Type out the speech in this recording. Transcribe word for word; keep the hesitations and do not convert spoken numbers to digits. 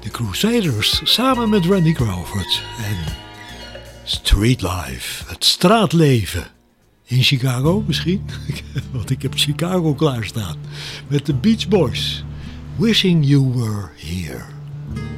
de Crusaders samen met Randy Crawford en Street Life, het straatleven. In Chicago misschien, want ik heb Chicago klaarstaan met de Beach Boys. Wishing You Were Here.